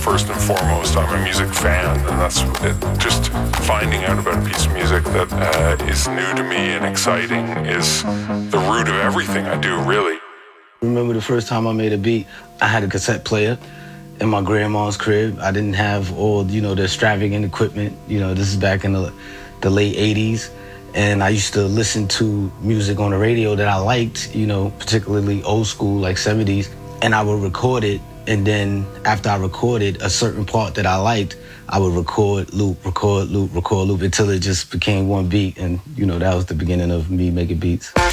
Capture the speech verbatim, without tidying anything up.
first and foremost, I'm a music fan, and that's it, just finding out about a piece of music that uh, is new to me and exciting is the root of everything I do, really. I remember the first time I made a beat, I had a cassette player in my grandma's crib. I didn't have all, you know, the extravagant equipment. You know, this is back in the, the late eighties. And I used to listen to music on the radio that I liked, you know, particularly old school, like seventies. And I would record it. And then after I recorded a certain part that I liked, I would record, loop, record, loop, record, loop, until it just became one beat. And, you know, that was the beginning of me making beats.